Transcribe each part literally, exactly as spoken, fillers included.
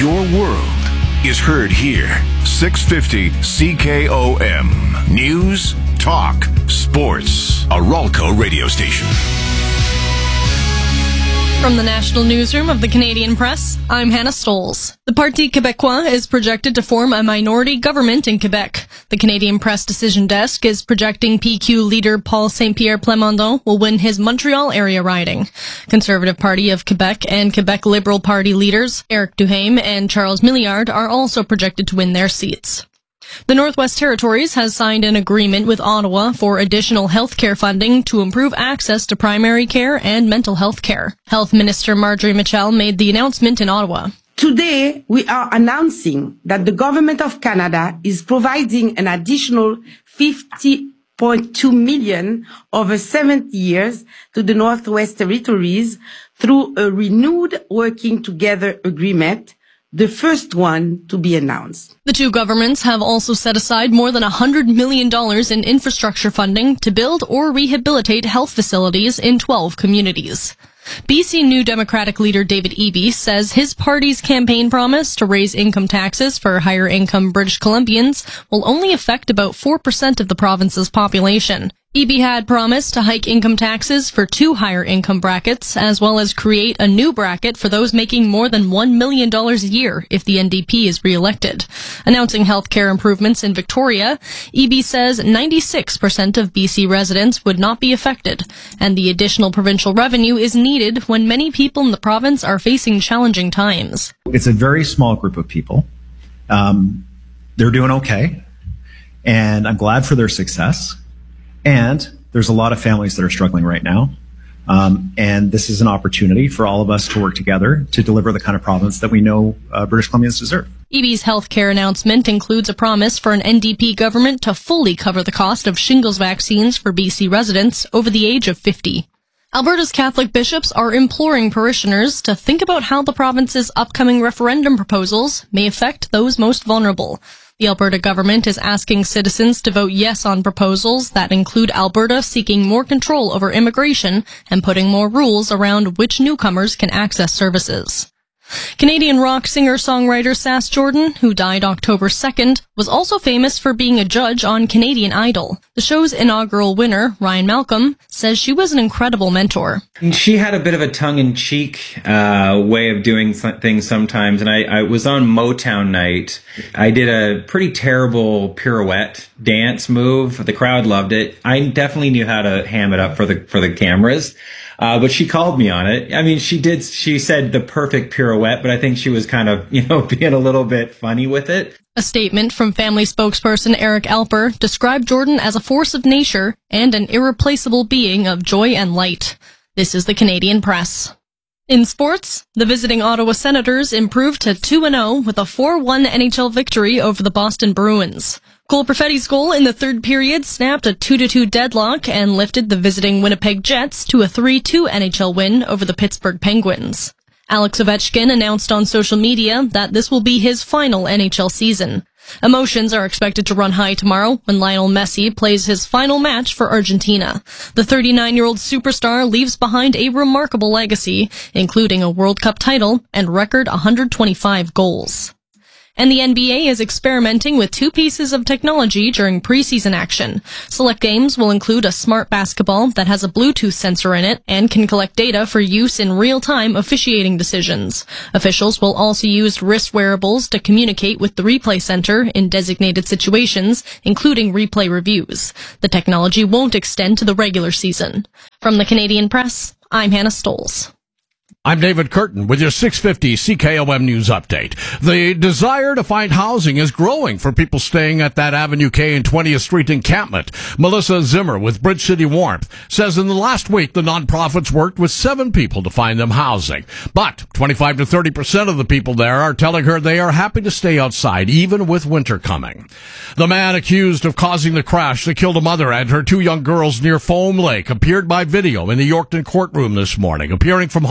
Your world is heard here. six fifty C K O M. News, talk, sports. A Ralco radio station. From the National Newsroom of the Canadian Press, I'm Hannah Stoles. The Parti Québécois is projected to form a minority government in Quebec. The Canadian Press Decision Desk is projecting P Q leader Paul Saint-Pierre Plamondon will win his Montreal area riding. Conservative Party of Quebec and Quebec Liberal Party leaders Éric Duhaime and Charles Milliard are also projected to win their seats. The Northwest Territories has signed an agreement with Ottawa for additional health care funding to improve access to primary care and mental health care. Health Minister Marjorie Mitchell made the announcement in Ottawa. Today, we are announcing that the Government of Canada is providing an additional fifty point two million over seven years to the Northwest Territories through a renewed Working Together agreement, the first one to be announced. The two governments have also set aside more than one hundred million dollars in infrastructure funding to build or rehabilitate health facilities in twelve communities. B C New Democratic leader David Eby says his party's campaign promise to raise income taxes for higher-income British Columbians will only affect about four percent of the province's population. Eby had promised to hike income taxes for two higher income brackets, as well as create a new bracket for those making more than one million dollars a year if the N D P is re-elected. Announcing health care improvements in Victoria, Eby says ninety-six percent of B C residents would not be affected, and the additional provincial revenue is needed when many people in the province are facing challenging times. It's a very small group of people. Um, they're doing okay, and I'm glad for their success. And there's a lot of families that are struggling right now. Um, and this is an opportunity for all of us to work together to deliver the kind of province that we know uh, British Columbians deserve. Eby's health care announcement includes a promise for an N D P government to fully cover the cost of shingles vaccines for B C residents over the age of fifty. Alberta's Catholic bishops are imploring parishioners to think about how the province's upcoming referendum proposals may affect those most vulnerable. The Alberta government is asking citizens to vote yes on proposals that include Alberta seeking more control over immigration and putting more rules around which newcomers can access services. Canadian rock singer-songwriter Sass Jordan, who died October second, was also famous for being a judge on Canadian Idol. The show's inaugural winner, Ryan Malcolm, says she was an incredible mentor. She had a bit of a tongue-in-cheek uh, way of doing things sometimes, and I, I was on Motown night. I did a pretty terrible pirouette dance move. The crowd loved it. I definitely knew how to ham it up for the for the cameras. Uh, but she called me on it. I mean, she did, she said the perfect pirouette, but I think she was kind of, you know, being a little bit funny with it. A statement from family spokesperson Eric Alper described Jordan as a force of nature and an irreplaceable being of joy and light. This is the Canadian Press. In sports, the visiting Ottawa Senators improved to two and oh with a four one N H L victory over the Boston Bruins. Cole Perfetti's goal in the third period snapped a two to two deadlock and lifted the visiting Winnipeg Jets to a three two N H L win over the Pittsburgh Penguins. Alex Ovechkin announced on social media that this will be his final N H L season. Emotions are expected to run high tomorrow when Lionel Messi plays his final match for Argentina. The thirty-nine-year-old superstar leaves behind a remarkable legacy, including a World Cup title and record one hundred twenty-five goals. And the N B A is experimenting with two pieces of technology during preseason action. Select games will include a smart basketball that has a Bluetooth sensor in it and can collect data for use in real-time officiating decisions. Officials will also use wrist wearables to communicate with the replay center in designated situations, including replay reviews. The technology won't extend to the regular season. From the Canadian Press, I'm Hannah Stoles. I'm David Curtin with your six fifty C K O M News Update. The desire to find housing is growing for people staying at that Avenue K and twentieth Street encampment. Melissa Zimmer with Bridge City Warmth says in the last week the nonprofits worked with seven people to find them housing. But twenty-five to thirty percent of the people there are telling her they are happy to stay outside even with winter coming. The man accused of causing the crash that killed a mother and her two young girls near Foam Lake appeared by video in the Yorkton courtroom this morning, appearing from hospital.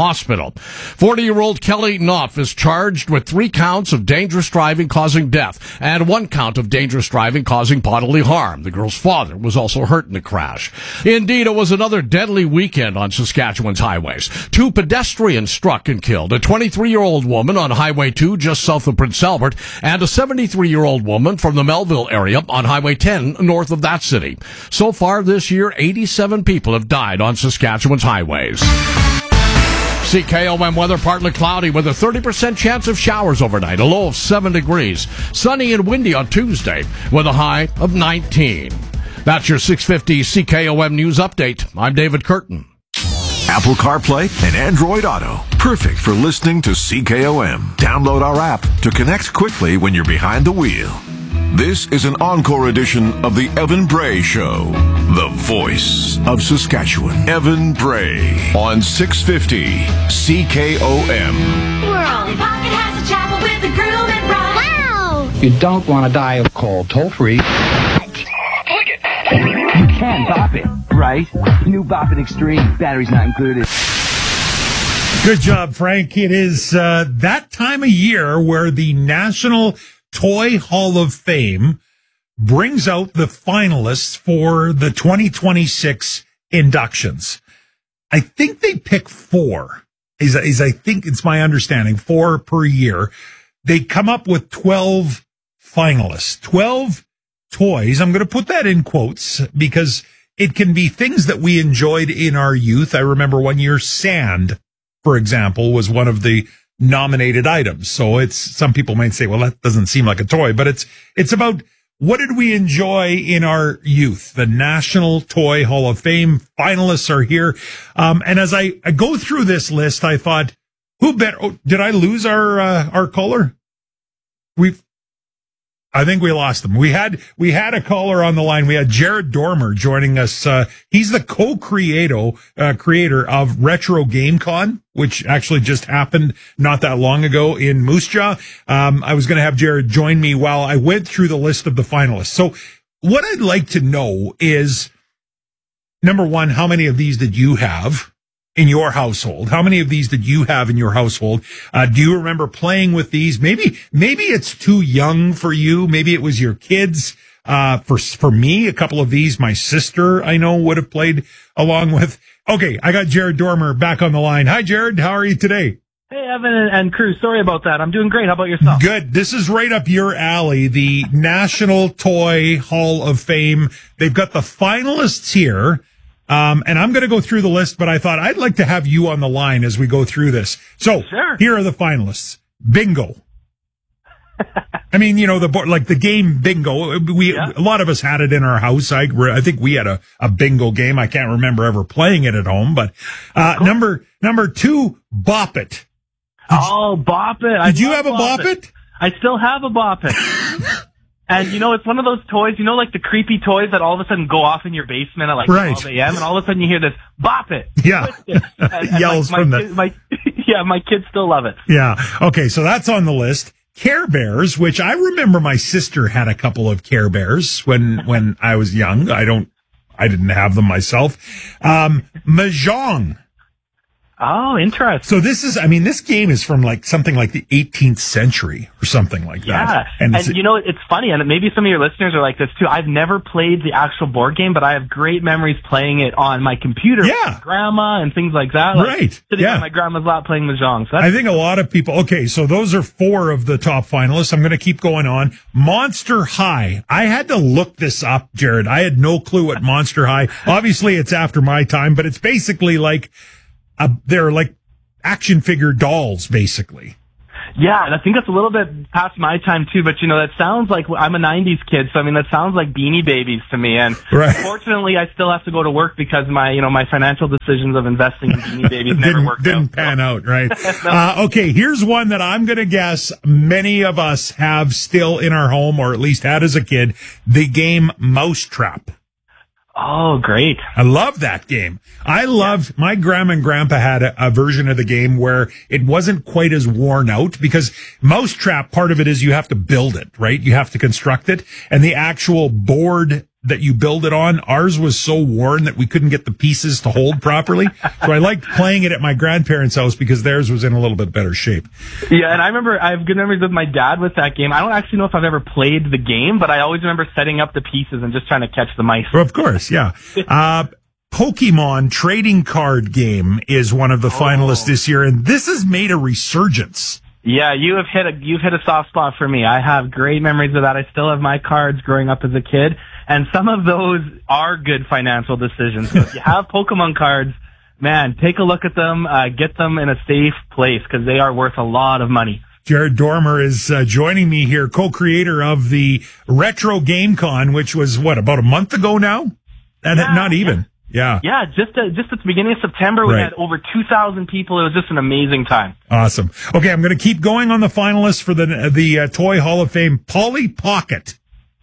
Hospital. forty-year-old Kelly Knopf is charged with three counts of dangerous driving causing death and one count of dangerous driving causing bodily harm. The girl's father was also hurt in the crash. Indeed, it was another deadly weekend on Saskatchewan's highways. Two pedestrians struck and killed a twenty-three-year-old woman on Highway two just south of Prince Albert and a seventy-three-year-old woman from the Melville area on Highway ten north of that city. So far this year, eighty-seven people have died on Saskatchewan's highways. C K O M weather, partly cloudy with a thirty percent chance of showers overnight, a low of seven degrees. Sunny and windy on Tuesday with a high of nineteen. That's your six fifty C K O M News Update. I'm David Curtin. Apple CarPlay and Android Auto. Perfect for listening to C K O M. Download our app to connect quickly when you're behind the wheel. This is an encore edition of the Evan Bray Show. The voice of Saskatchewan. Evan Bray on six fifty C K O M. World. Pocket has a chapel with a groom and bride. Wow! You don't want to die of cold. Toll free. You can bop it, right? New Bop It Extreme. Batteries not included. Good job, Frank. It is uh, that time of year where the National Toy Hall of Fame brings out the finalists for the twenty twenty-six inductions. I think they pick four, is, is I think it's my understanding, four per year. They come up with twelve finalists, twelve toys. I'm going to put that in quotes because it can be things that we enjoyed in our youth. I remember one year sand, for example, was one of the nominated items. So it's, some people might say, well, that doesn't seem like a toy, but it's, it's about what did we enjoy in our youth? The National Toy Hall of Fame finalists are here. Um, and as I, I go through this list, I thought, who bet, oh, did I lose our, uh, our caller? We've, I think we lost them. We had, we had a caller on the line. We had Jared Dormer joining us. Uh, he's the co-creator, uh, creator of Retro Game Con, which actually just happened not that long ago in Moose Jaw. Um, I was going to have Jared join me while I went through the list of the finalists. So what I'd like to know is, number one, how many of these did you have in your household? How many of these did you have in your household? Uh, do you remember playing with these? Maybe, maybe it's too young for you. Maybe it was your kids. Uh, for, for me, a couple of these, my sister, I know, would have played along with. Okay. I got Jared Dormer back on the line. Hi, Jared. How are you today? Hey, Evan and crew. Sorry about that. I'm doing great. How about yourself? Good. This is right up your alley. The National Toy Hall of Fame. They've got the finalists here. Um, and I'm going to go through the list, but I thought I'd like to have you on the line as we go through this. So sure. Here are the finalists. Bingo. I mean, you know, the like the game bingo. We yeah. A lot of us had it in our house. I I think we had a, a bingo game. I can't remember ever playing it at home, but uh, cool. number number two, Bop It. Did oh, Bop It! Did I you have a Bop, Bop It? It? I still have a Bop It. And, you know, it's one of those toys, you know, like the creepy toys that all of a sudden go off in your basement at like right. twelve a.m. and all of a sudden you hear this, Bop It. Yeah. It. And, and Yells my, my from kid, the... My, yeah, my kids still love it. Yeah. Okay, so that's on the list. Care Bears, which I remember my sister had a couple of Care Bears when, when I was young. I don't, I didn't have them myself. Um, Mahjong. Oh, interesting. So this is, I mean, this game is from like something like the eighteenth century or something like yeah. that. And, and you know, it's funny, and maybe some of your listeners are like this too. I've never played the actual board game, but I have great memories playing it on my computer yeah. with my grandma and things like that. Like right. Sitting yeah. on my grandma's lap playing Mahjong. So I think a lot of people, okay, so those are four of the top finalists. I'm going to keep going on. Monster High. I had to look this up, Jared. I had no clue what Monster High, obviously it's after my time, but it's basically like, uh, they're like, action figure dolls, basically. Yeah, and I think that's a little bit past my time too, but you know, that sounds like, I'm a nineties kid, so I mean, that sounds like Beanie Babies to me, and right. unfortunately I still have to go to work because my, you know, my financial decisions of investing in Beanie Babies never worked didn't out. Didn't pan so. out, right? no. uh, okay, here's one that I'm gonna guess many of us have still in our home, or at least had as a kid, the game Mousetrap. Oh, great. I love that game. I love, yeah. my grandma and grandpa had a, a version of the game where it wasn't quite as worn out because Mousetrap, part of it is you have to build it, right? You have to construct it. And the actual board that you build it on. Ours was so worn that we couldn't get the pieces to hold properly. So I liked playing it at my grandparents' house because theirs was in a little bit better shape. Yeah, and I remember I have good memories with my dad with that game. I don't actually know if I've ever played the game, but I always remember setting up the pieces and just trying to catch the mice. Well, of course, yeah. Uh, Pokemon trading card game is one of the oh. finalists this year, and this has made a resurgence. Yeah, you have hit a you've hit a soft spot for me. I have great memories of that. I still have my cards growing up as a kid, and some of those are good financial decisions. So if you have Pokemon cards, man, take a look at them, uh, get them in a safe place because they are worth a lot of money. Jared Dormer is uh, joining me here, co-creator of the Retro Game Con, which was, what, about a month ago now? And yeah, not even. Yeah. Yeah. Yeah, just uh, just at the beginning of September, we right. had over two thousand people. It was just an amazing time. Awesome. Okay, I'm going to keep going on the finalists for the the uh, Toy Hall of Fame. Polly Pocket.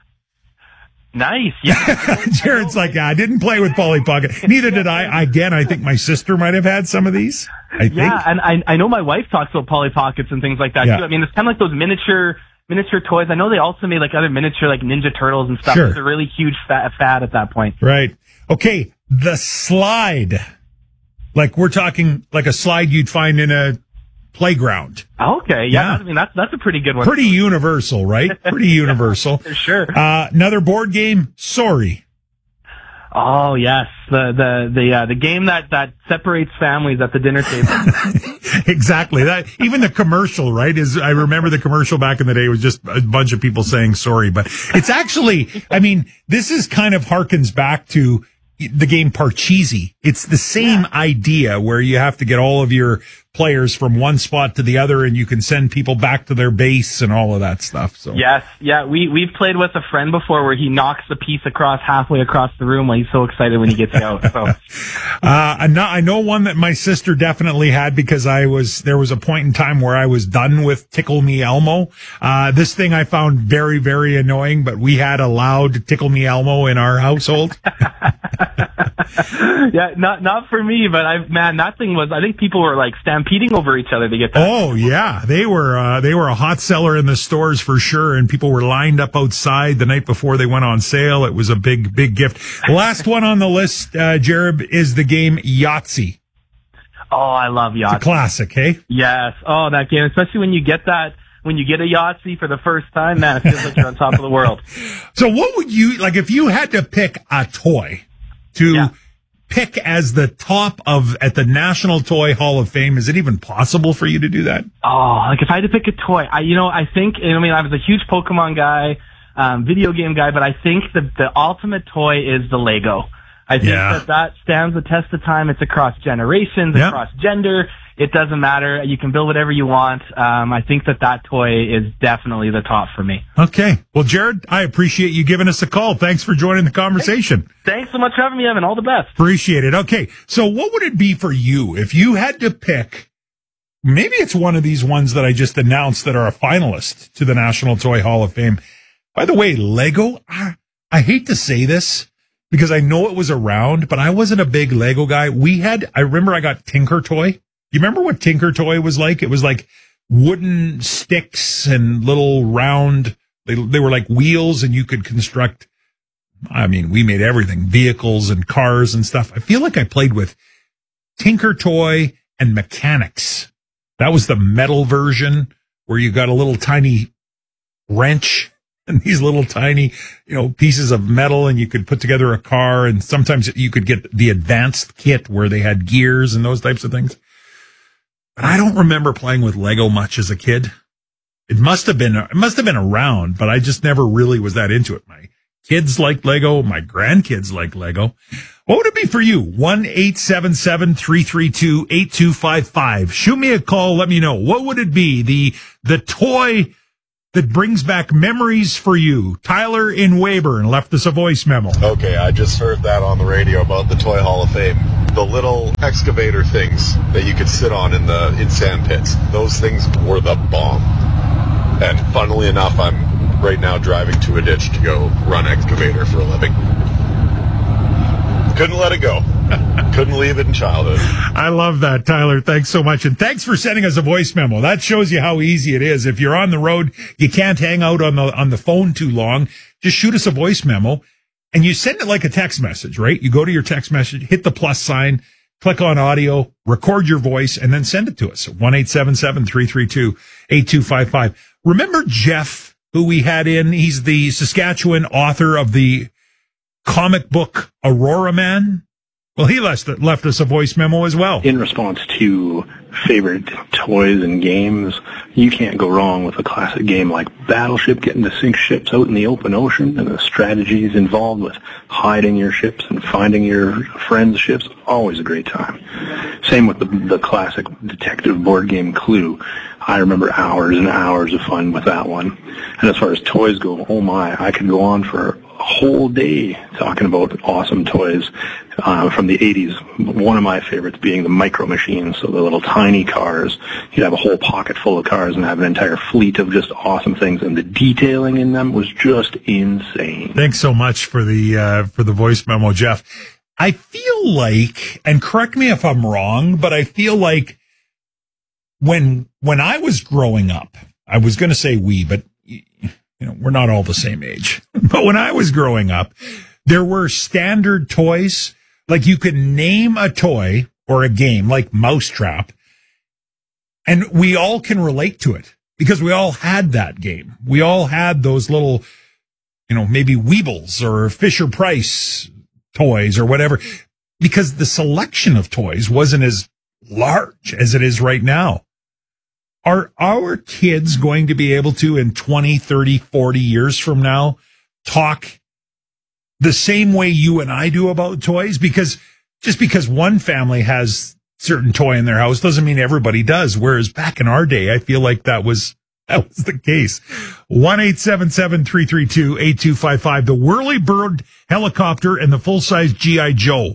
Nice. Yeah. Jared's like, yeah, I didn't play with Polly Pocket. Neither did I. Again, I think my sister might have had some of these. I think. Yeah, and I I know my wife talks about Polly Pockets and things like that, yeah. too. I mean, it's kind of like those miniature miniature toys. I know they also made like other miniature like Ninja Turtles and stuff. Sure. It's a really huge fad, fad at that point. Right. Okay. The slide. Like we're talking like a slide you'd find in a playground. Okay. Yeah. yeah. I mean, that's, that's a pretty good one. Pretty universal, right? Pretty universal. For sure. Uh, another board game. Sorry. Oh yes. The, the, the, uh, the game that, that separates families at the dinner table. Exactly. That, even the commercial, right, is, I remember the commercial back in the day was just a bunch of people saying sorry, but it's actually, I mean, this is kind of harkens back to the game Parcheesi. It's the same yeah. idea where you have to get all of your players from one spot to the other and you can send people back to their base and all of that stuff. So yes, yeah, we we've played with a friend before where he knocks the piece across halfway across the room while he's so excited when he gets out. So uh I know, I know one that my sister definitely had because I was there was a point in time where I was done with Tickle Me Elmo. Uh this thing I found very, very annoying, but we had allowed Tickle Me Elmo in our household. Yeah, not not for me, but I man, that thing was I think people were like stampeding over each other to get that. Oh yeah, they were uh, they were a hot seller in the stores for sure, and people were lined up outside the night before they went on sale. It was a big big gift. Last one on the list, uh, Jared, is the game Yahtzee. Oh, I love Yahtzee. It's a classic, hey? Yes. Oh, that game, especially when you get that. When you get a Yahtzee for the first time, man, it feels like you're on top of the world. So what would you, like if you had to pick a toy to yeah. pick as the top of, at the National Toy Hall of Fame, is it even possible for you to do that? Oh, like if I had to pick a toy, I, you know, I think, I mean, I was a huge Pokemon guy, um, video game guy, but I think the, the ultimate toy is the Lego. I think yeah. that that stands the test of time. It's across generations, yep. across gender. It doesn't matter. You can build whatever you want. Um, I think that that toy is definitely the top for me. Okay. Well, Jared, I appreciate you giving us a call. Thanks for joining the conversation. Thanks so much for having me, Evan. All the best. Appreciate it. Okay. So what would it be for you if you had to pick, maybe it's one of these ones that I just announced that are a finalist to the National Toy Hall of Fame. By the way, Lego, I, I hate to say this because I know it was around, but I wasn't a big Lego guy. We had, I remember I got Tinker Toy. You remember what Tinker Toy was like? It was like wooden sticks and little round, they, they were like wheels and you could construct, I mean, we made everything, vehicles and cars and stuff. I feel like I played with Tinker Toy and Mechanics. That was the metal version where you got a little tiny wrench and these little tiny, you know, pieces of metal and you could put together a car. And sometimes you could get the advanced kit where they had gears and those types of things. But I don't remember playing with Lego much as a kid. It must have been, it must have been around, but I just never really was that into it. My kids like Lego. My grandkids like Lego. What would it be for you? one eight seven seven, three three two, eight two five five. Shoot me a call. Let me know. What would it be? The, the toy that brings back memories for you. Tyler in Weyburn left us a voice memo. Okay, I just heard that on the radio about the Toy Hall of Fame. The little excavator things that you could sit on in the in sand pits. Those things were the bomb. And funnily enough, I'm right now driving to a ditch to go run excavator for a living. Couldn't let it go. Couldn't leave it in childhood. I love that, Tyler. Thanks so much. And thanks for sending us a voice memo. That shows you how easy it is. If you're on the road, you can't hang out on the, on the phone too long. Just shoot us a voice memo. and you send it like a text message, right? You go to your text message, hit the plus sign, click on audio, record your voice, and then send it to us. one eight seven seven, three three two, eight two five five. Remember Jeff, who we had in? He's the Saskatchewan author of the comic book Aurora Man. Well, he left, left us a voice memo as well. In response to favorite toys and games, you can't go wrong with a classic game like Battleship, getting to sink ships out in the open ocean, and the strategies involved with hiding your ships and finding your friends' ships. Always a great time. Same with the, the classic detective board game Clue. I remember hours and hours of fun with that one. And as far as toys go, oh my, I could go on for a whole day talking about awesome toys uh, from the eighties. One of my favorites being the Micro Machines, so the little tiny cars. You'd have a whole pocket full of cars and have an entire fleet of just awesome things, and the detailing in them was just insane. Thanks so much for the uh, for the voice memo, Jeff. I feel like, and correct me if I'm wrong, but I feel like when when I was growing up, I was going to say we, but you know, we're not all the same age. But when I was growing up, there were standard toys. Like you could name a toy or a game like Mousetrap, and we all can relate to it because we all had that game. We all had those little, you know, maybe Weebles or Fisher Price toys or whatever, because the selection of toys wasn't as large as it is right now. Are our kids going to be able to, in twenty, thirty, forty years from now, talk the same way you and I do about toys? Because just because one family has certain toy in their house doesn't mean everybody does. Whereas back in our day, I feel like that was, that was the case. one eight seven seven, three three two, eight two five five. The Whirlybird helicopter and the full-size G I. Joe.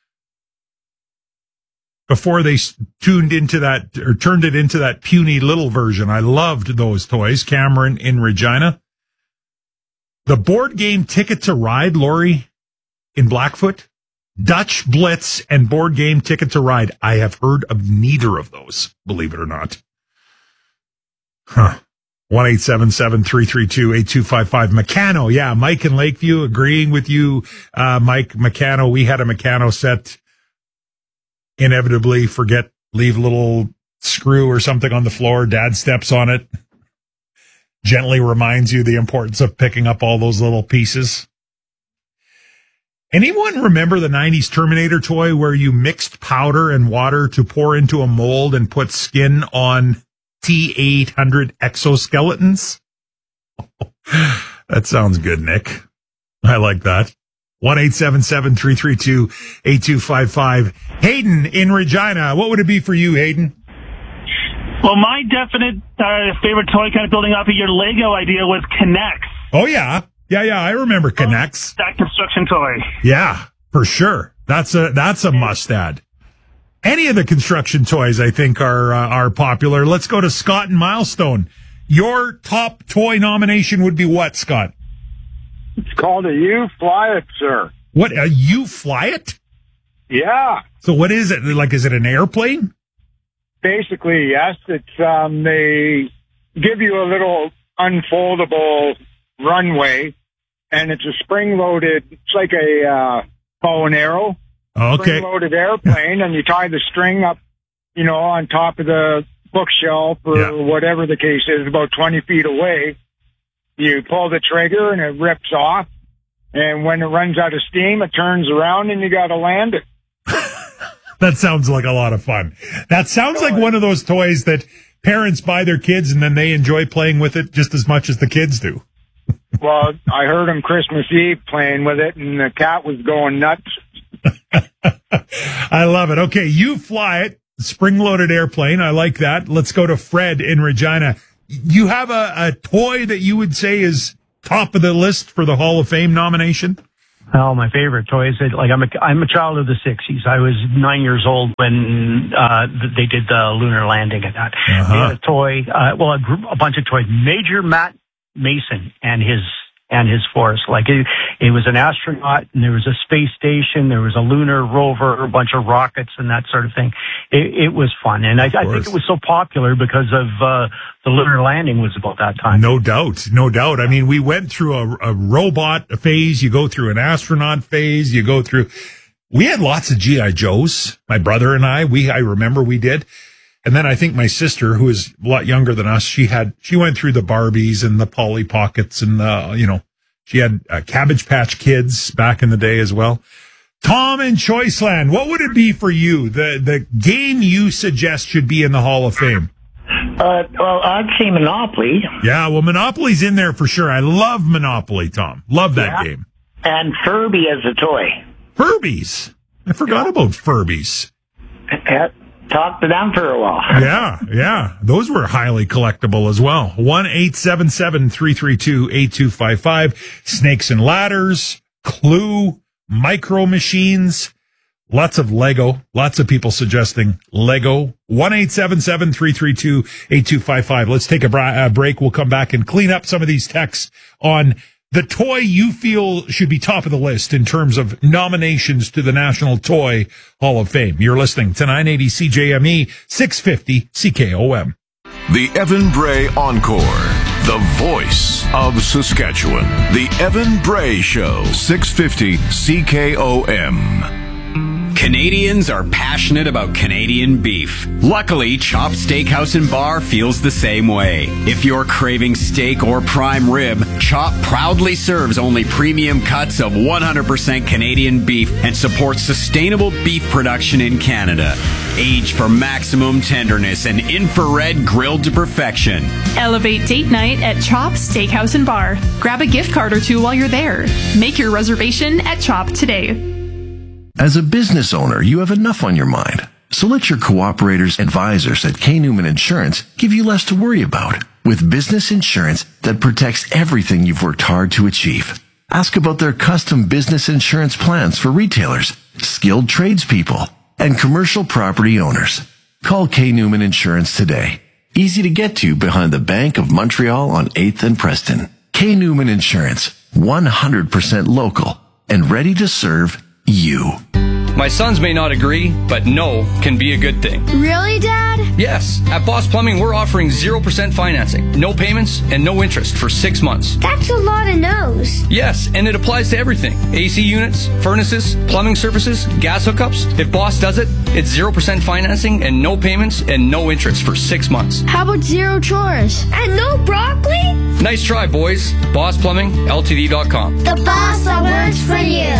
Before they tuned into that or turned it into that puny little version. I loved those toys. Cameron in Regina. The board game Ticket to Ride, Lori in Blackfoot. Dutch Blitz and board game Ticket to Ride. I have heard of neither of those, believe it or not. Huh. one eight seven seven, three three two, eight two five five. Meccano. Yeah, Mike in Lakeview agreeing with you. Uh, Mike, Meccano. We had a Meccano set. Inevitably forget, leave a little screw or something on the floor. Dad steps on it, gently reminds you the importance of picking up all those little pieces. Anyone remember the nineties Terminator toy where you mixed powder and water to pour into a mold and put skin on T eight hundred exoskeletons? That sounds good, Nick. I like that. one eight seven seven, three three two, eight two five five. Hayden in Regina. What would it be for you, Hayden? Well, my definite uh, favorite toy, kind of building off of your Lego idea, was K'Nex. Oh, yeah. Yeah, yeah. I remember K'Nex. That construction toy. Yeah, for sure. That's a, that's a must add. Any of the construction toys, I think, are, uh, are popular. Let's go to Scott and Milestone. Your top toy nomination would be what, Scott? It's called a U-Fly-It, sir. What, a U-Fly-It? Yeah. So what is it? Like, is it an airplane? Basically, yes. It's, um, they give you a little unfoldable runway, and it's a spring-loaded, it's like a, uh, bow and arrow. Okay. Spring-loaded airplane, and you tie the string up, you know, on top of the bookshelf or yeah. whatever the case is, about twenty feet away. You pull the trigger and it rips off. And when it runs out of steam, it turns around and you got to land it. That sounds like a lot of fun. That sounds like one of those toys that parents buy their kids and then they enjoy playing with it just as much as the kids do. Well, I heard him Christmas Eve playing with it and the cat was going nuts. I love it. Okay, U-Fly-It, spring-loaded airplane. I like that. Let's go to Fred in Regina. You have a, a toy that you would say is top of the list for the Hall of Fame nomination? Oh, my favorite toy is that, like, I'm a, I'm a child of the sixties. I was nine years old when uh, they did the lunar landing and that. Uh-huh. They had a toy, uh, well, a, group, a bunch of toys. Major Matt Mason and his and his force. Like it, it was an astronaut, and there was a space station, there was a lunar rover, a bunch of rockets, and that sort of thing. It, it was fun, and I, I think it was so popular because of uh, the lunar landing was about that time. No doubt, no doubt. I mean, we went through a, a robot phase. You go through an astronaut phase. You go through. We had lots of G I Joes. My brother and I. We I remember we did. And then I think my sister, who is a lot younger than us, she had, she went through the Barbies and the Polly Pockets and the, you know, she had uh, Cabbage Patch Kids back in the day as well. Tom in Choiceland, what would it be for you? The, the game you suggest should be in the Hall of Fame? Uh, well, I'd say Monopoly. Yeah, well, Monopoly's in there for sure. I love Monopoly, Tom. Love that yeah. game. And Furby as a toy. Furbies? I forgot yeah. about Furbies. Yeah. Talked to them for a while. Yeah, yeah. Those were highly collectible as well. one eight seven seven, three three two, eight two five five. Snakes and Ladders, Clue, Micro Machines, lots of Lego. Lots of people suggesting Lego. one eight seven seven, three three two, eight two five five. Let's take a bra- break. We'll come back and clean up some of these texts on the toy you feel should be top of the list in terms of nominations to the National Toy Hall of Fame. You're listening to nine eighty C J M E, six fifty C K O M. The Evan Bray Encore, the voice of Saskatchewan. The Evan Bray Show, six fifty C K O M. Canadians are passionate about Canadian beef. Luckily, Chop Steakhouse and Bar feels the same way. If you're craving steak or prime rib, Chop proudly serves only premium cuts of one hundred percent Canadian beef and supports sustainable beef production in Canada. Aged for maximum tenderness and infrared grilled to perfection. Elevate date night at Chop Steakhouse and Bar. Grab a gift card or two while you're there. Make your reservation at Chop today. As a business owner, you have enough on your mind. So let your cooperators advisors at K. Newman Insurance give you less to worry about with business insurance that protects everything you've worked hard to achieve. Ask about their custom business insurance plans for retailers, skilled tradespeople, and commercial property owners. Call K. Newman Insurance today. Easy to get to behind the Bank of Montreal on eighth and Preston. K. Newman Insurance, one hundred percent local and ready to serve you. My sons may not agree, but no can be a good thing. Really, Dad? Yes. At Boss Plumbing, we're offering zero percent financing, no payments, and no interest for six months. That's a lot of no's. Yes, and it applies to everything. A C units, furnaces, plumbing services, gas hookups. If Boss does it, it's zero percent financing and no payments and no interest for six months. How about zero chores? And no broccoli? Nice try, boys. Boss Plumbing L T D dot com. The boss that works for you.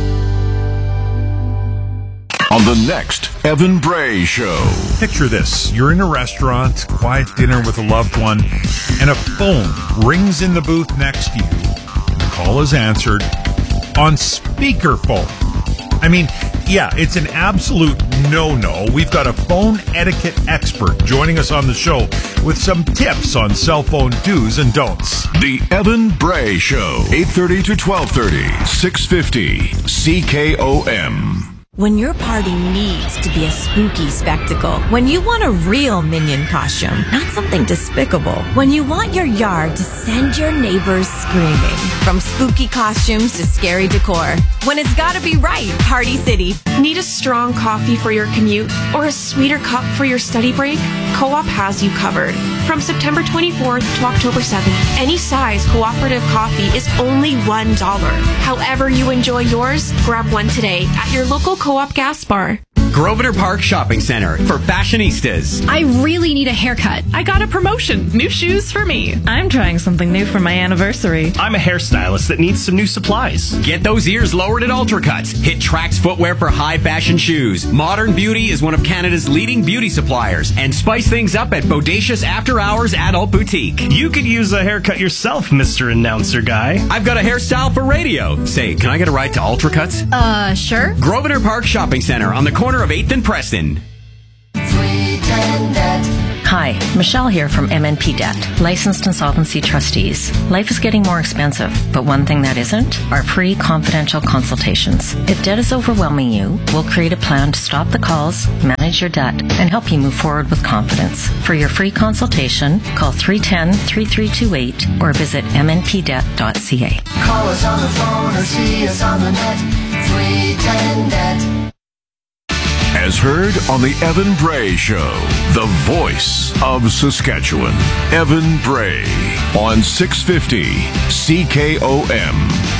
On the next Evan Bray Show. Picture this. You're in a restaurant, quiet dinner with a loved one, and a phone rings in the booth next to you. And the call is answered on speakerphone. I mean, yeah, it's an absolute no-no. We've got a phone etiquette expert joining us on the show with some tips on cell phone do's and don'ts. The Evan Bray Show, eight thirty to twelve thirty, six fifty C K O M. When your party needs to be a spooky spectacle, when you want a real Minion costume, not something despicable, when you want your yard to send your neighbors screaming, from spooky costumes to scary decor, when it's gotta be right, Party City. Need a strong coffee for your commute or a sweeter cup for your study break? Co-op has you covered. From September twenty-fourth to October seventh, any size cooperative coffee is only one dollar. However you enjoy yours, grab one today at your local Co-op gas bar. Grosvenor Park Shopping Center for fashionistas. I really need a haircut. I got a promotion. New shoes for me. I'm trying something new for my anniversary. I'm a hairstylist that needs some new supplies. Get those ears lowered at Ultracuts. Hit Trax Footwear for high fashion shoes. Modern Beauty is one of Canada's leading beauty suppliers. And spice things up at Bodacious After Hours Adult Boutique. You could use a haircut yourself, Mister Announcer Guy. I've got a hairstyle for radio. Say, can I get a ride to Ultracuts? Uh, sure. Grosvenor Park Shopping Center on the corner of eighth and Preston. Sweet and Hi, Michelle here from M N P Debt, licensed insolvency trustees. Life is getting more expensive, but one thing that isn't are free confidential consultations. If debt is overwhelming you, we'll create a plan to stop the calls, manage your debt, and help you move forward with confidence. For your free consultation, call three one zero, three three two eight or visit m n p debt dot c a. Call us on the phone or see us on the net. three ten debt. As heard on the Evan Bray Show, the voice of Saskatchewan. Evan Bray on six fifty C K O M.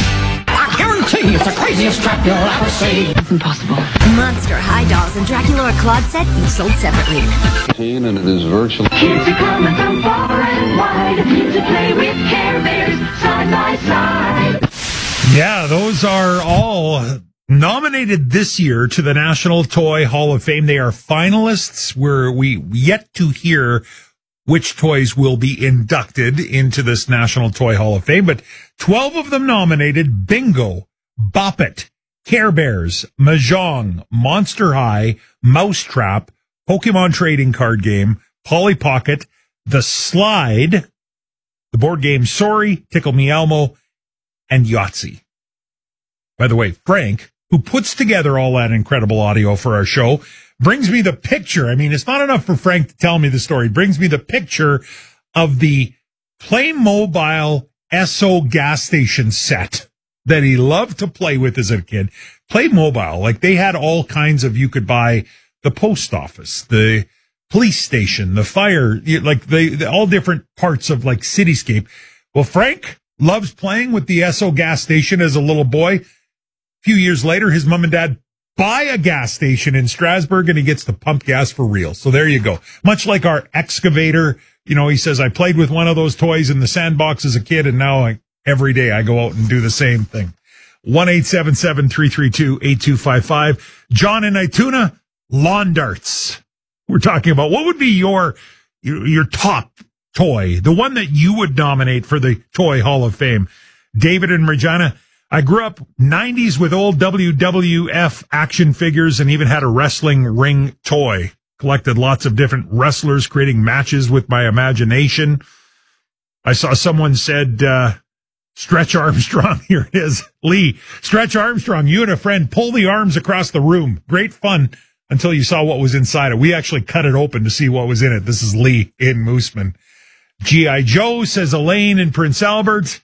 I guarantee it's the craziest trap you'll ever see. It's impossible. Monster High Dolls and Dracula Claude set each sold separately. And it is virtually. Kids are coming from far and wide to play with Care Bears side by side. Yeah, those are all nominated this year to the National Toy Hall of Fame. They are finalists. We're we yet to hear which toys will be inducted into this National Toy Hall of Fame, but twelve of them nominated: Bingo, Bop It, Care Bears, Mahjong, Monster High, Mousetrap, Pokemon Trading Card Game, Polly Pocket, The Slide, the board game Sorry, Tickle Me Elmo, and Yahtzee. By the way, Frank, who puts together all that incredible audio for our show, brings me the picture. I mean, it's not enough for Frank to tell me the story. He brings me the picture of the Playmobil S O gas station set that he loved to play with as a kid. Playmobil, like they had all kinds of, you could buy the post office, the police station, the fire, like they, the, all different parts of like Cityscape. Well, Frank loves playing with the S O gas station as a little boy. A few years later, his mom and dad buy a gas station in Strasbourg and he gets to pump gas for real. So there you go. Much like our excavator, you know, he says, I played with one of those toys in the sandbox as a kid and now I, every day I go out and do the same thing. one eight seven seven, three three two, eight two five five. John in Ituna, lawn darts. We're talking about what would be your, your, your top toy, the one that you would nominate for the Toy Hall of Fame. David and Regina, I grew up nineties with old W W F action figures and even had a wrestling ring toy. Collected lots of different wrestlers, creating matches with my imagination. I saw someone said, uh, Stretch Armstrong. Here it is. Lee, Stretch Armstrong, you and a friend pull the arms across the room. Great fun until you saw what was inside it. We actually cut it open to see what was in it. This is Lee in Mooseman. G I. Joe, says Elaine in Prince Albert.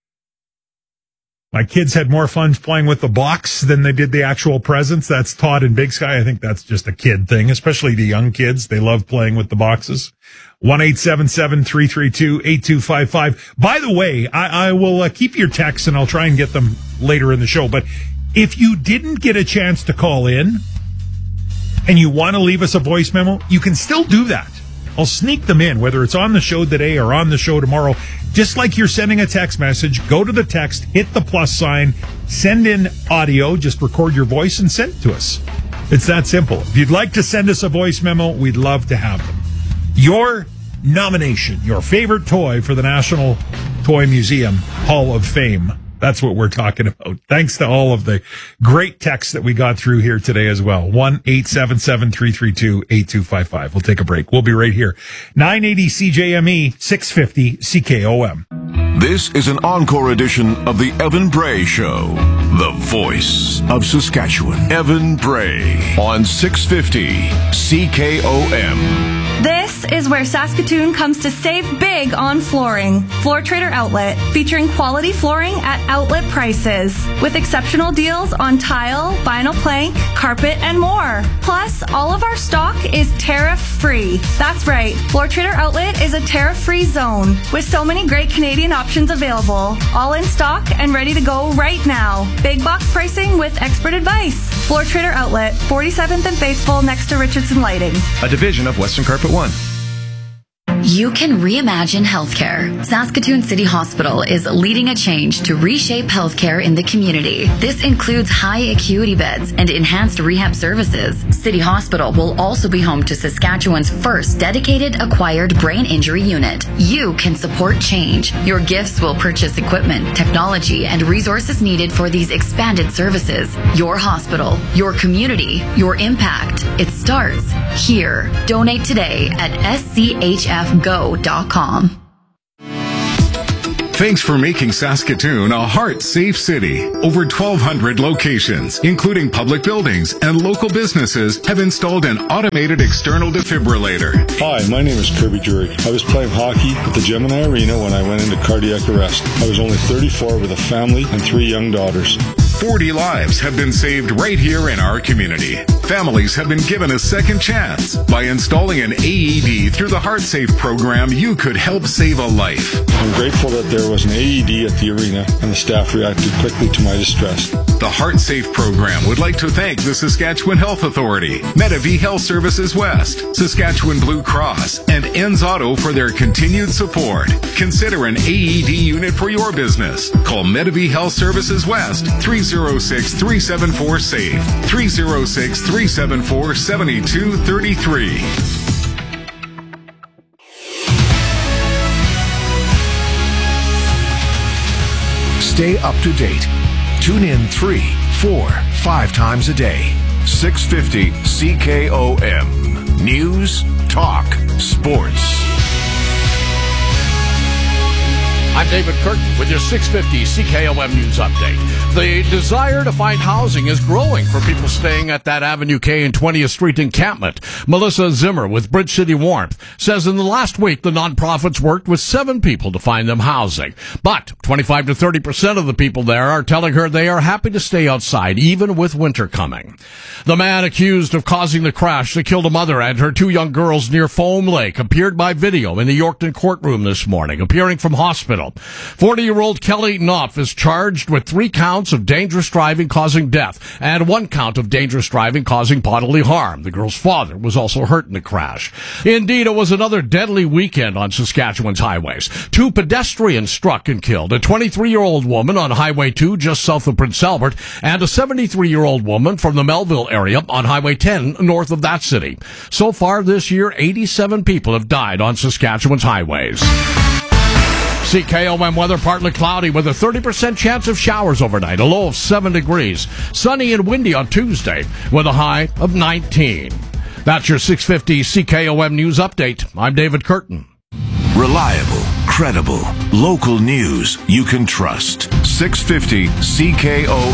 My kids had more fun playing with the box than they did the actual presents. That's Todd in Big Sky. I think that's just a kid thing, especially the young kids. They love playing with the boxes. one eight seven seven, three three two, eight two five five. By the way, I, I will uh, keep your texts and I'll try and get them later in the show. But if you didn't get a chance to call in and you want to leave us a voice memo, you can still do that. I'll sneak them in, whether it's on the show today or on the show tomorrow. Just like you're sending a text message, go to the text, hit the plus sign, send in audio, just record your voice and send it to us. It's that simple. If you'd like to send us a voice memo, we'd love to have them. Your nomination, your favorite toy for the National Toy Museum Hall of Fame. That's what we're talking about. Thanks to all of the great texts that we got through here today as well. one eight seven seven, three three two, eight two five five. We'll take a break. We'll be right here. nine eighty C J M E, six fifty C K O M. This is an encore edition of the Evan Bray Show, the voice of Saskatchewan. Evan Bray on six fifty C K O M. This is where Saskatoon comes to save big on flooring. Floor Trader Outlet, featuring quality flooring at outlet prices, with exceptional deals on tile, vinyl plank, carpet, and more. Plus, all of our stock is tariff-free. That's right, Floor Trader Outlet is a tariff-free zone, with so many great Canadian options available, all in stock and ready to go right now. Big box pricing with expert advice. Floor Trader Outlet, forty-seventh and Faithful, next to Richardson Lighting. A division of Western Carpet One. You can reimagine healthcare. Saskatoon City Hospital is leading a change to reshape healthcare in the community. This includes high acuity beds and enhanced rehab services. City Hospital will also be home to Saskatchewan's first dedicated acquired brain injury unit. You can support change. Your gifts will purchase equipment, technology, and resources needed for these expanded services. Your hospital, your community, your impact. It starts here. Donate today at s c h f go dot com. Thanks for making Saskatoon a heart-safe city. Over twelve hundred locations, including public buildings and local businesses, have installed an automated external defibrillator. Hi, my name is Kirby Jury. I was playing hockey at the Gemini Arena when I went into cardiac arrest. I was only thirty-four with a family and three young daughters. forty lives have been saved right here in our community. Families have been given a second chance. By installing an A E D through the HeartSafe program, you could help save a life. I'm grateful that there was an A E D at the arena and the staff reacted quickly to my distress. The HeartSafe program would like to thank the Saskatchewan Health Authority, Medavie Health Services West, Saskatchewan Blue Cross, and Enns Auto for their continued support. Consider an A E D unit for your business. Call Medavie Health Services West, three oh six, three seven four, SAFE, three oh six, three seven four, seven two three three. Stay up to date. Tune in three, four, five times a day. six fifty C K O M. News, talk, sports. I'm David Curtin with your six fifty C K O M News Update. The desire to find housing is growing for people staying at that Avenue K and twentieth Street encampment. Melissa Zimmer with Bridge City Warmth says in the last week the nonprofits worked with seven people to find them housing. But twenty-five to thirty percent of the people there are telling her they are happy to stay outside even with winter coming. The man accused of causing the crash that killed a mother and her two young girls near Foam Lake appeared by video in the Yorkton courtroom this morning, appearing from hospital. forty-year-old Kelly Knopf is charged with three counts of dangerous driving causing death and one count of dangerous driving causing bodily harm. The girl's father was also hurt in the crash. Indeed, it was another deadly weekend on Saskatchewan's highways. Two pedestrians struck and killed, a twenty-three-year-old woman on Highway two just south of Prince Albert and a seventy-three-year-old woman from the Melville area on Highway ten north of that city. So far this year, eighty-seven people have died on Saskatchewan's highways. C K O M weather partly cloudy with a thirty percent chance of showers overnight, a low of seven degrees. Sunny and windy on Tuesday with a high of nineteen. That's your six fifty C K O M News Update. I'm David Curtin. Reliable, credible, local news you can trust. six fifty C K O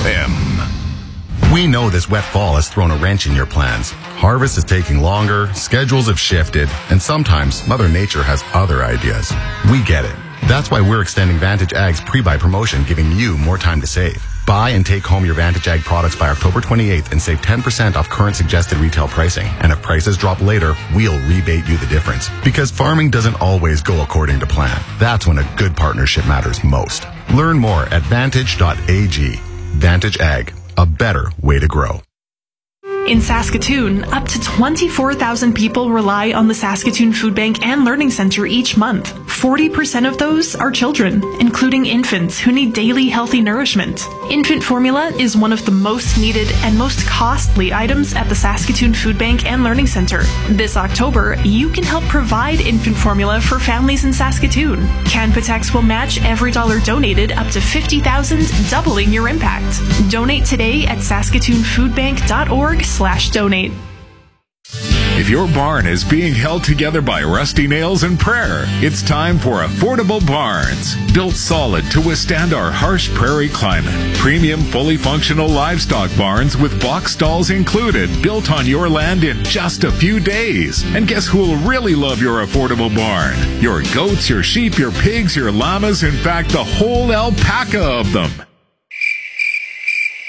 M. We know this wet fall has thrown a wrench in your plans. Harvest is taking longer, schedules have shifted, and sometimes Mother Nature has other ideas. We get it. That's why we're extending Vantage Ag's pre-buy promotion, giving you more time to save. Buy and take home your Vantage Ag products by October twenty-eighth and save ten percent off current suggested retail pricing. And if prices drop later, we'll rebate you the difference. Because farming doesn't always go according to plan. That's when a good partnership matters most. Learn more at vantage dot a g. Vantage Ag, a better way to grow. In Saskatoon, up to twenty-four thousand people rely on the Saskatoon Food Bank and Learning Center each month. forty percent of those are children, including infants who need daily healthy nourishment. Infant formula is one of the most needed and most costly items at the Saskatoon Food Bank and Learning Center. This October, you can help provide infant formula for families in Saskatoon. Canpotex will match every dollar donated up to fifty thousand dollars, doubling your impact. Donate today at saskatoon food bank dot org slash donate. If your barn is being held together by rusty nails and prayer, it's time for affordable barns. Built solid to withstand our harsh prairie climate. Premium, fully functional livestock barns with box stalls included, built on your land in just a few days. And guess who will really love your affordable barn? Your goats, your sheep, your pigs, your llamas, in fact, the whole alpaca of them.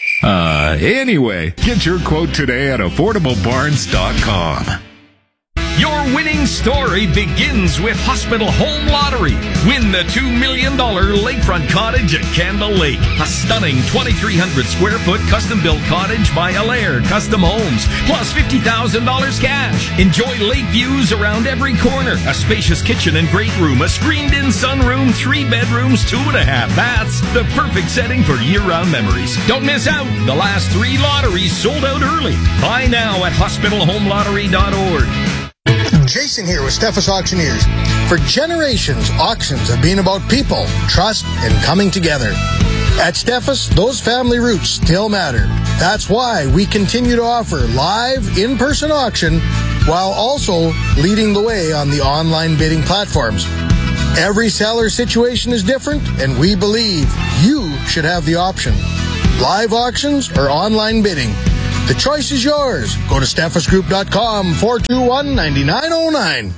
Uh, anyway, get your quote today at affordable barns dot com. Your winning story begins with Hospital Home Lottery. Win the two million dollars lakefront cottage at Candle Lake. A stunning twenty-three hundred square foot custom-built cottage by Allaire Custom Homes. Plus fifty thousand dollars cash. Enjoy lake views around every corner. A spacious kitchen and great room. A screened-in sunroom. Three bedrooms, two and a half baths. The perfect setting for year-round memories. Don't miss out. The last three lotteries sold out early. Buy now at hospital home lottery dot org. Jason here with Steffes Auctioneers. For generations, auctions have been about people, trust, and coming together. At Steffes, those family roots still matter. That's why we continue to offer live, in-person auction while also leading the way on the online bidding platforms. Every seller situation is different, and we believe you should have the option. Live auctions or online bidding. The choice is yours. Go to steffes group dot com, four two one, nine nine zero nine.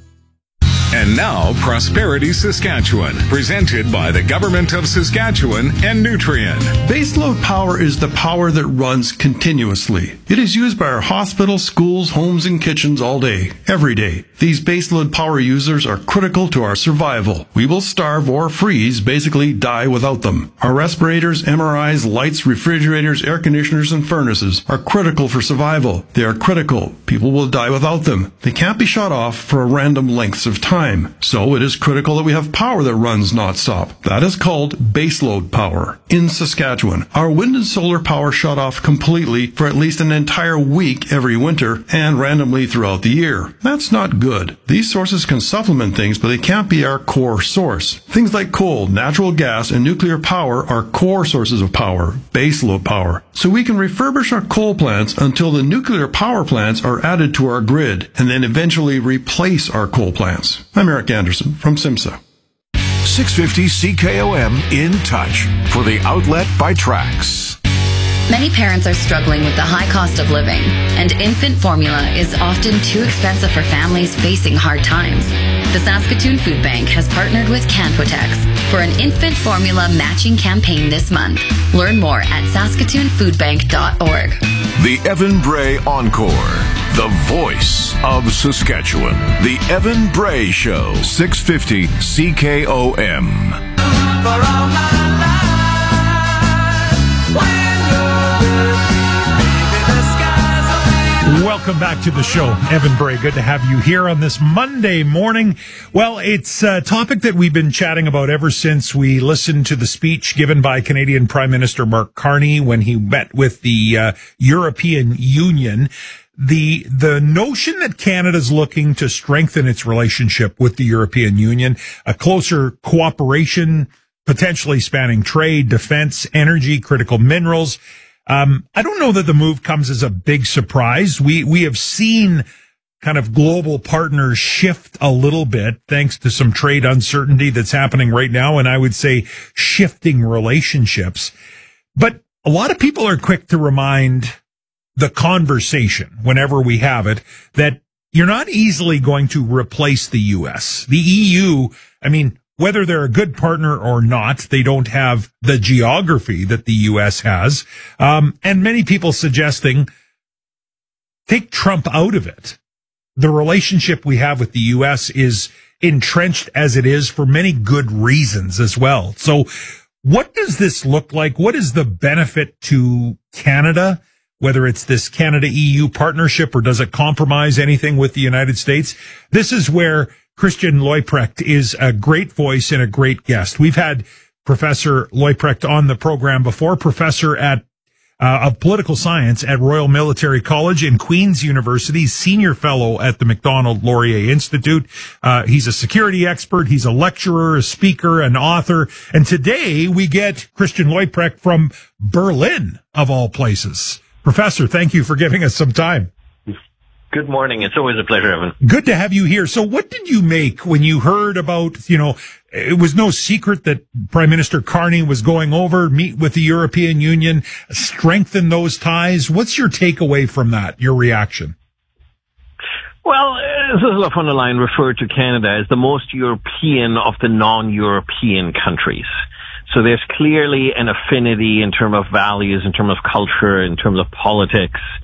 And now, Prosperity Saskatchewan, presented by the Government of Saskatchewan and Nutrien. Baseload power is the power that runs continuously. It is used by our hospitals, schools, homes, and kitchens all day, every day. These baseload power users are critical to our survival. We will starve or freeze, basically die without them. Our respirators, M R Is, lights, refrigerators, air conditioners, and furnaces are critical for survival. They are critical. People will die without them. They can't be shut off for random lengths of time. So it is critical that we have power that runs non-stop. That is called baseload power. In Saskatchewan, our wind and solar power shut off completely for at least an entire week every winter and randomly throughout the year. That's not good. These sources can supplement things, but they can't be our core source. Things like coal, natural gas, and nuclear power are core sources of power, baseload power. So we can refurbish our coal plants until the nuclear power plants are added to our grid and then eventually replace our coal plants. I'm Eric Anderson from SIMSA. six fifty C K O M In Touch for the outlet by Trax. Many parents are struggling with the high cost of living, and infant formula is often too expensive for families facing hard times. The Saskatoon Food Bank has partnered with Canpotex for an infant formula matching campaign this month. Learn more at saskatoon food bank dot org. The Evan Bray Encore, the voice of Saskatchewan. The Evan Bray Show, six fifty C K O M. Welcome back to the show. Evan Bray, good to have you here on this Monday morning. Well, it's a topic that we've been chatting about ever since we listened to the speech given by Canadian Prime Minister Mark Carney when he met with the uh, European Union. The the notion that Canada's looking to strengthen its relationship with the European Union, a closer cooperation, potentially spanning trade, defense, energy, critical minerals. Um, I don't know that the move comes as a big surprise. We, we have seen kind of global partners shift a little bit thanks to some trade uncertainty that's happening right now. And I would say shifting relationships. But a lot of people are quick to remind the conversation whenever we have it that you're not easily going to replace the U S. The E U, I mean, whether they're a good partner or not, they don't have the geography that the U S has. Um, and many people suggesting take Trump out of it. The relationship we have with the U S is entrenched as it is for many good reasons as well. So what does this look like? What is the benefit to Canada, whether it's this Canada-E U partnership, or does it compromise anything with the United States? This is where Christian Leuprecht is a great voice and a great guest. We've had Professor Leuprecht on the program before, professor at uh, of political science at Royal Military College and Queen's University, senior fellow at the Macdonald Laurier Institute. Uh, he's a security expert. He's a lecturer, a speaker, an author. And today we get Christian Leuprecht from Berlin, of all places. Professor, thank you for giving us some time. Good morning. It's always a pleasure, Evan. Good to have you here. So what did you make when you heard about, you know, it was no secret that Prime Minister Carney was going over, meet with the European Union, strengthen those ties. What's your takeaway from that, your reaction? Well, Ursula von der Leyen referred to Canada as the most European of the non-European countries. So there's clearly an affinity in terms of values, in terms of culture, in terms of politics.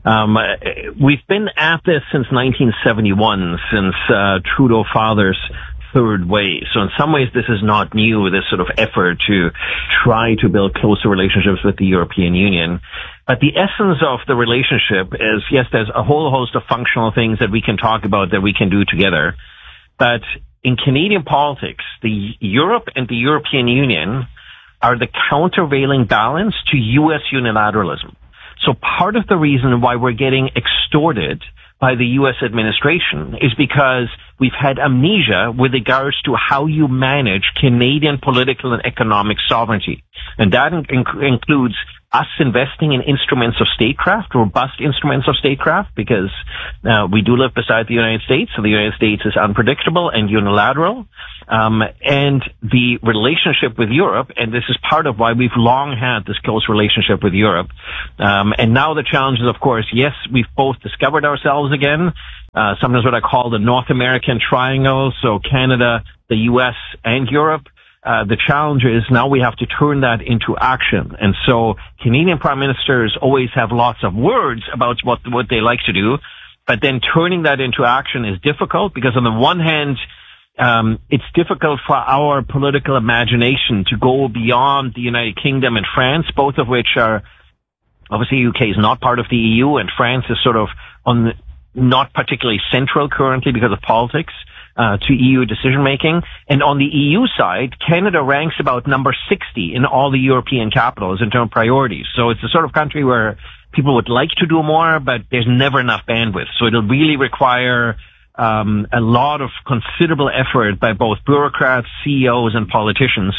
Um, we've been at this since nineteen seventy-one, since uh, Trudeau Father's third way. So in some ways, this is not new, this sort of effort to try to build closer relationships with the European Union. But the essence of the relationship is, yes, there's a whole host of functional things that we can talk about that we can do together. But in Canadian politics, the Europe and the European Union are the countervailing balance to U S unilateralism. So part of the reason why we're getting extorted by the U S administration is because we've had amnesia with regards to how you manage Canadian political and economic sovereignty. And that in- includes us investing in instruments of statecraft, robust instruments of statecraft, because uh, we do live beside the United States, so the United States is unpredictable and unilateral. Um, and the relationship with Europe, and this is part of why we've long had this close relationship with Europe. Um, and now the challenge is, of course, yes, we've both discovered ourselves again, uh, sometimes what I call the North American triangle, so Canada, the U S, and Europe. Uh, the challenge is now we have to turn that into action. And so Canadian prime ministers always have lots of words about what, what they like to do, but then turning that into action is difficult because on the one hand, um, it's difficult for our political imagination to go beyond the United Kingdom and France, both of which are, obviously U K is not part of the E U and France is sort of on the, not particularly central currently because of politics. Uh, to E U decision-making. And on the E U side, Canada ranks about number sixty in all the European capitals in terms of priorities. So it's the sort of country where people would like to do more, but there's never enough bandwidth. So it'll really require um, a lot of considerable effort by both bureaucrats, C E Os, and politicians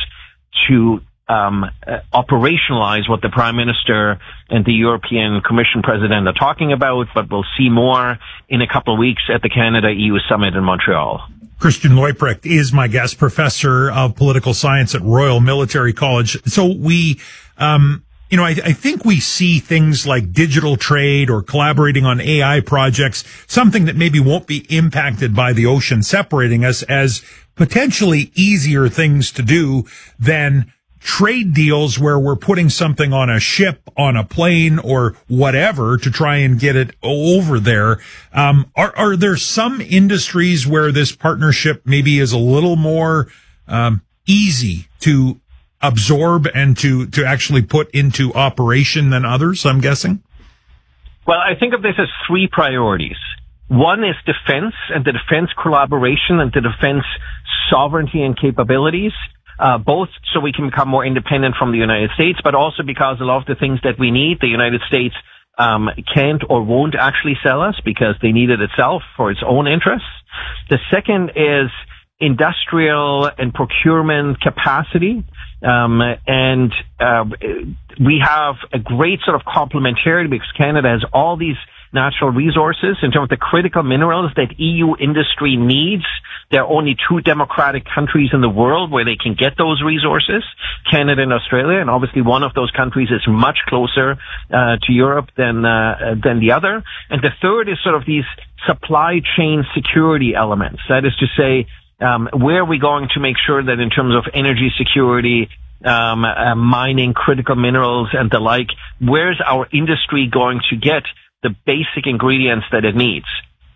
to um uh, operationalize what the Prime Minister and the European Commission President are talking about, but we'll see more in a couple of weeks at the Canada-E U Summit in Montreal. Christian Leuprecht is my guest, professor of political science at Royal Military College. So we, um, you know, I, I think we see things like digital trade or collaborating on A I projects, something that maybe won't be impacted by the ocean separating us, as potentially easier things to do than trade deals where we're putting something on a ship, on a plane, or whatever to try and get it over there. Um, are, are there some industries where this partnership maybe is a little more um, easy to absorb and to, to actually put into operation than others, I'm guessing? Well, I think of this as three priorities. One is defense and the defense collaboration and the defense sovereignty and capabilities. Uh, both so we can become more independent from the United States, but also because a lot of the things that we need, the United States um, can't or won't actually sell us because they need it itself for its own interests. The second is industrial and procurement capacity. Um, and uh, we have a great sort of complementarity because Canada has all these natural resources in terms of the critical minerals that E U industry needs. There are only two democratic countries in the world where they can get those resources, Canada and Australia, and obviously one of those countries is much closer uh, to Europe than uh, than the other. And the third is sort of these supply chain security elements. That is to say, um, where are we going to make sure that in terms of energy security, um, uh, mining critical minerals and the like, where's our industry going to get the basic ingredients that it needs?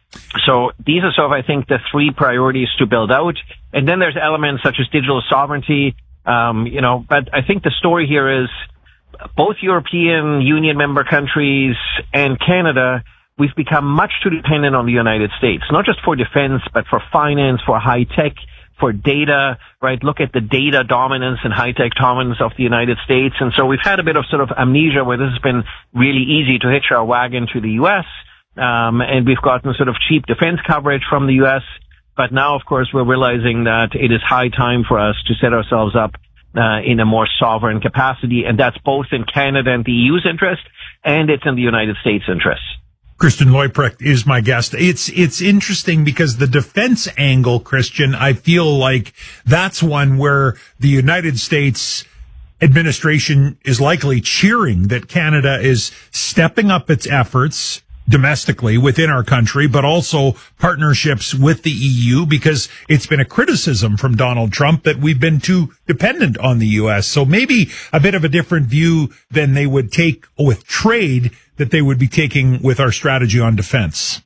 So these are sort of, I think, the three priorities to build out. And then there's elements such as digital sovereignty, um, you know, but I think the story here is both European Union member countries and Canada, we've become much too dependent on the United States, not just for defense, but for finance, for high tech, for data, right? Look at the data dominance and high-tech dominance of the United States. And so we've had a bit of sort of amnesia where this has been really easy to hitch our wagon to the U S, um, and we've gotten sort of cheap defense coverage from the U S. But now, of course, we're realizing that it is high time for us to set ourselves up uh, in a more sovereign capacity, and that's both in Canada and the E U's interest, and it's in the United States' interest. Christian Leuprecht is my guest. It's, it's interesting because the defense angle, Christian, I feel like that's one where the United States administration is likely cheering that Canada is stepping up its efforts domestically within our country, but also partnerships with the E U, because it's been a criticism from Donald Trump that we've been too dependent on the U S. So maybe a bit of a different view than they would take with trade. that they would be taking with our strategy on defense?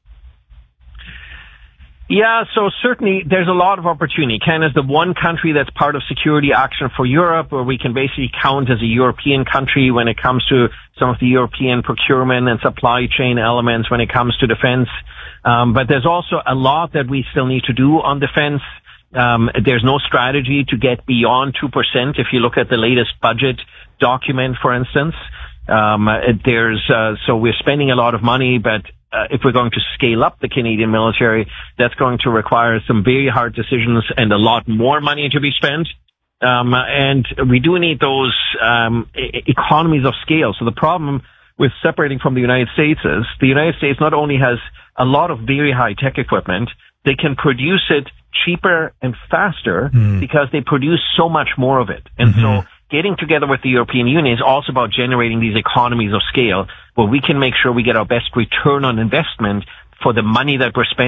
Yeah, so certainly there's a lot of opportunity. Canada's the one country that's part of Security Action for Europe, where we can basically count as a European country when it comes to some of the European procurement and supply chain elements when it comes to defense. Um, but there's also a lot that we still need to do on defense. Um, there's no strategy to get beyond two percent. If you look at the latest budget document, for instance, um, there's, uh, so we're spending a lot of money, but Uh, if we're going to scale up the Canadian military, that's going to require some very hard decisions and a lot more money to be spent. Um, and we do need those um, e- economies of scale. So the problem with separating from the United States is the United States not only has a lot of very high-tech equipment, they can produce it cheaper and faster mm. because they produce so much more of it. And mm-hmm. so getting together with the European Union is also about generating these economies of scale where we can make sure we get our best return on investment for the money that we're spending.